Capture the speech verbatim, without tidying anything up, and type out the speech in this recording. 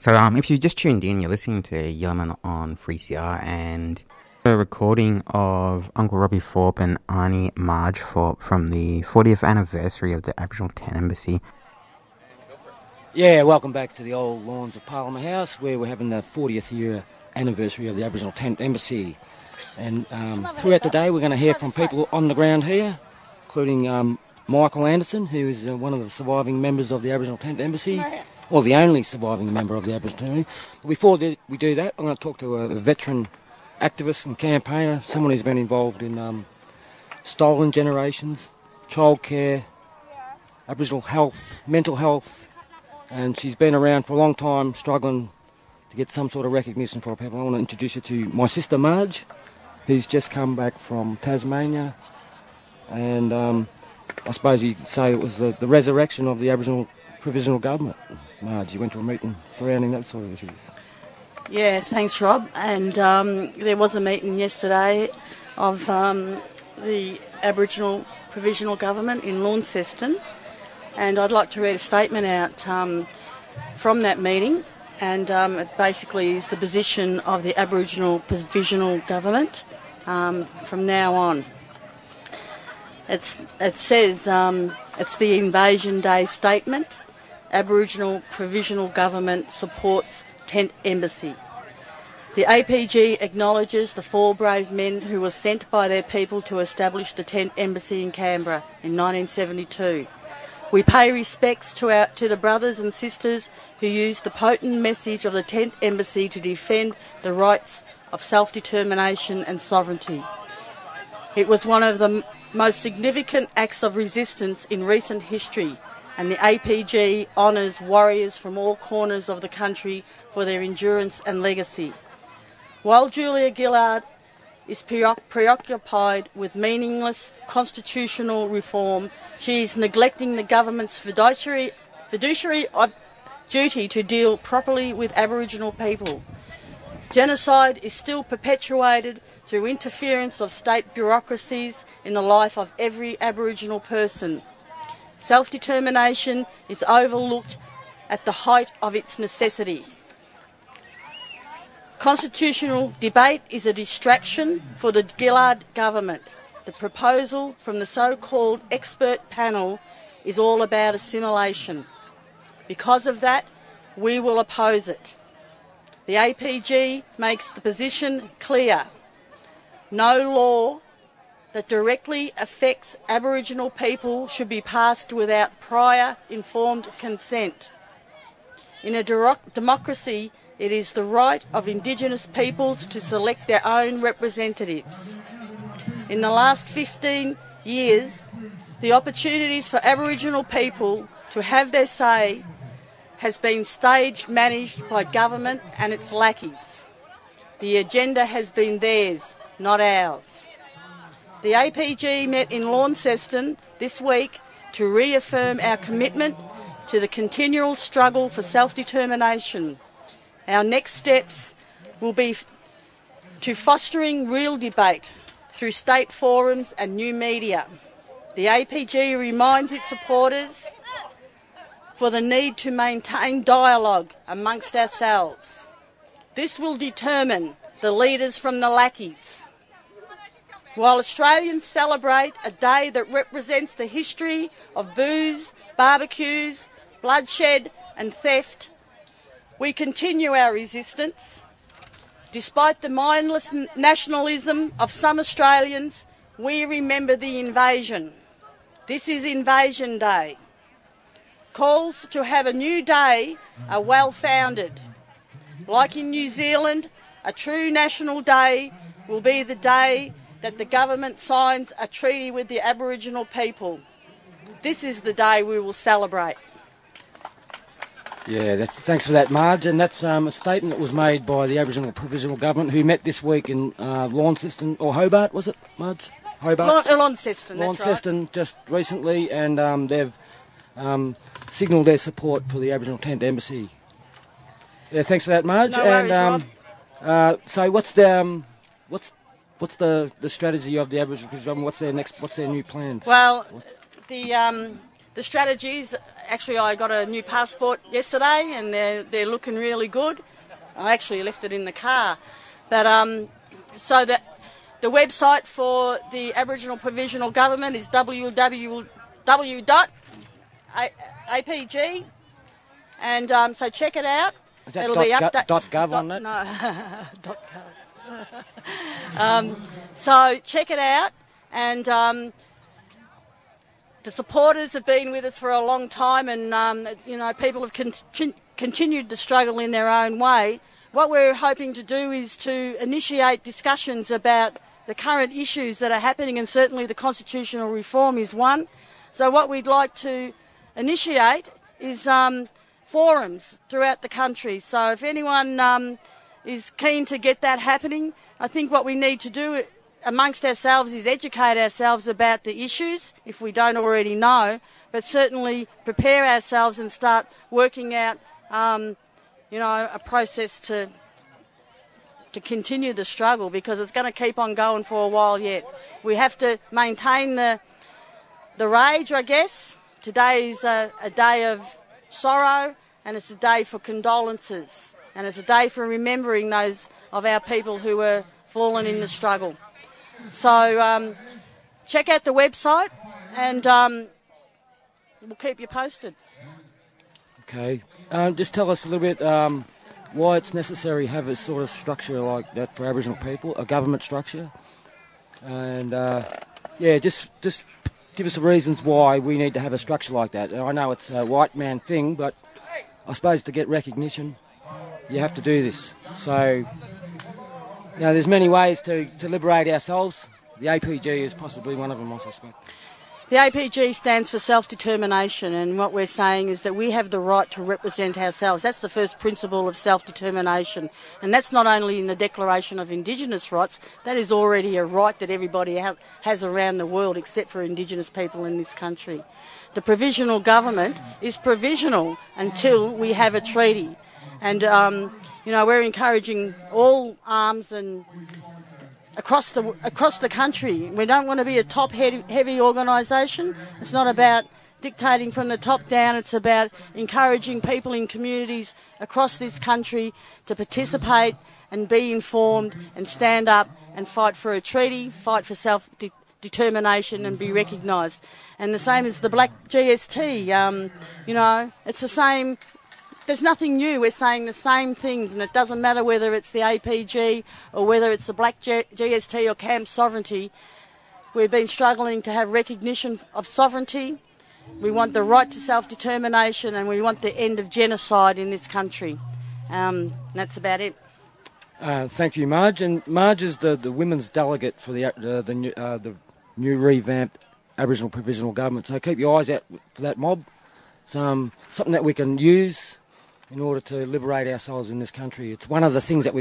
So um, if you just tuned in, you're listening to Yellowman on three C R and a recording of Uncle Robbie Thorpe and Auntie Marge Thorpe from the fortieth anniversary of the Aboriginal Tent Embassy. Yeah, welcome back to the old lawns of Parliament House, where we're having the fortieth year anniversary of the Aboriginal Tent Embassy. And um, throughout the day, we're going to hear from people on the ground here, including um, Michael Anderson, who is uh, one of the surviving members of the Aboriginal Tent Embassy, or the only surviving member of the Aboriginal Tent Embassy. But before the, we do that, I'm going to talk to a, a veteran activist and campaigner, someone who's been involved in um, stolen generations, childcare, Aboriginal health, mental health, and she's been around for a long time, struggling to get some sort of recognition for people. I want to introduce you to my sister Marge, who's just come back from Tasmania, and um, I suppose you could say it was the, the resurrection of the Aboriginal Provisional Government. Marge, you went to a meeting surrounding that sort of issues. Yeah, thanks, Rob. And um, there was a meeting yesterday of um, the Aboriginal Provisional Government in Launceston, and I'd like to read a statement out um, from that meeting, and um, it basically is the position of the Aboriginal Provisional Government um, from now on. It's, it says, um, it's the Invasion Day statement. Aboriginal Provisional Government supports Tent Embassy. The A P G acknowledges the four brave men who were sent by their people to establish the Tent Embassy in Canberra in nineteen seventy-two. We pay respects to, our, to the brothers and sisters who used the potent message of the Tent Embassy to defend the rights of self-determination and sovereignty. It was one of the m- most significant acts of resistance in recent history, and the A P G honours warriors from all corners of the country for their endurance and legacy. While Julia Gillard is preoccupied with meaningless constitutional reform, she is neglecting the government's fiduciary, fiduciary duty to deal properly with Aboriginal people. Genocide is still perpetuated through interference of state bureaucracies in the life of every Aboriginal person. Self-determination is overlooked at the height of its necessity. Constitutional debate is a distraction for the Gillard government. The proposal from the so-called expert panel is all about assimilation. Because of that, we will oppose it. The A P G makes the position clear. No law that directly affects Aboriginal people should be passed without prior informed consent. In a de- democracy, it is the right of Indigenous peoples to select their own representatives. In the last fifteen years, the opportunities for Aboriginal people to have their say has been stage managed by government and its lackeys. The agenda has been theirs, not ours. The A P G met in Launceston this week to reaffirm our commitment to the continual struggle for self-determination. Our next steps will be f- to fostering real debate through state forums and new media. The A P G reminds its supporters for the need to maintain dialogue amongst ourselves. This will determine the leaders from the lackeys. While Australians celebrate a day that represents the history of booze, barbecues, bloodshed and theft, we continue our resistance. Despite the mindless nationalism of some Australians, we remember the invasion. This is Invasion Day. Calls to have a new day are well-founded. Like in New Zealand, a true national day will be the day that the government signs a treaty with the Aboriginal people. This is the day we will celebrate. Yeah, that's, thanks for that, Marge. And that's um, a statement that was made by the Aboriginal Provisional Government, who met this week in uh, Launceston, or Hobart, was it, Marge? Hobart? La- Launceston, that's Launceston, right. just recently, and um, they've um, signalled their support for the Aboriginal Tent Embassy. Yeah, thanks for that, Marge. No and worries, um, Rob. uh, so, what's the um, what's what's the, the strategy of the Aboriginal Provisional Government? What's their next? What's their new plans? Well, the um, the strategies, actually I got a new passport yesterday and they're, they're looking really good. I actually left it in the car. But um, so the, the website for the Aboriginal Provisional Government is w w w dot a p g, and um, so check it out. Is that It'll dot, be go, upda- dot gov dot, on it? No, dot gov. um, so check it out, and um, the supporters have been with us for a long time, and um, you know, people have con- continued to struggle in their own way. What we're hoping to do is to initiate discussions about the current issues that are happening, and certainly the constitutional reform is one. So what we'd like to initiate is um, forums throughout the country. So if anyone um, is keen to get that happening, I think what we need to do amongst ourselves is educate ourselves about the issues, if we don't already know, but certainly prepare ourselves and start working out, um, you know, a process to to continue the struggle, because it's going to keep on going for a while yet. We have to maintain the the rage, I guess. Today is a, a day of sorrow, and it's a day for condolences, and it's a day for remembering those of our people who were fallen in the struggle. So um, check out the website, and um, we'll keep you posted. Okay. Um, just tell us a little bit um, why it's necessary to have a sort of structure like that for Aboriginal people, a government structure. And, uh, yeah, just just give us the reasons why we need to have a structure like that. And I know it's a white man thing, but I suppose to get recognition, you have to do this. So, you know, there's many ways to, to liberate ourselves. The A P G is possibly one of them, I suspect. The A P G stands for self-determination, and what we're saying is that we have the right to represent ourselves. That's the first principle of self-determination, and that's not only in the Declaration of Indigenous Rights, that is already a right that everybody ha- has around the world except for Indigenous people in this country. The provisional government is provisional until we have a treaty, and um, you know, we're encouraging all arms and across the across the country. We don't want to be a top-heavy heavy organisation. It's not about dictating from the top down. It's about encouraging people in communities across this country to participate and be informed and stand up and fight for a treaty, fight for self-determination and be recognised. And the same as the Black G S T. Um, you know, it's the same. There's nothing new. We're saying the same things, and it doesn't matter whether it's the A P G or whether it's the Black G S T or Camp Sovereignty. We've been struggling to have recognition of sovereignty. We want the right to self-determination, and we want the end of genocide in this country. Um, that's about it. Uh, thank you, Marge. And Marge is the, the women's delegate for the uh, the, new, uh, the new revamped Aboriginal Provisional Government. So keep your eyes out for that mob. It's um, something that we can use in order to liberate ourselves in this country. It's one of the things that we